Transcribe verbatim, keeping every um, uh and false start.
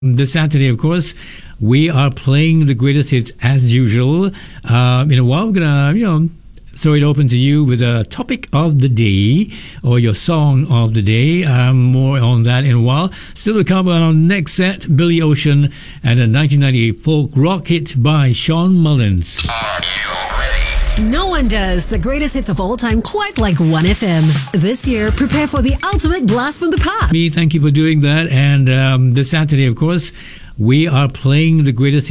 This Saturday, of course, we are playing the greatest hits as usual. Uh, in a while, we're gonna, you know, throw it open to you with a topic of the day or your song of the day. Um, more on that in a while. Still to come on our next set, Billy Ocean and a nineteen ninety-eight folk rock hit by Shawn Mullins. No one does the greatest hits of all time quite like one F M. This year, prepare for the ultimate blast from the past. Me, thank you for doing that. And um, this Saturday, of course, we are playing the greatest hits.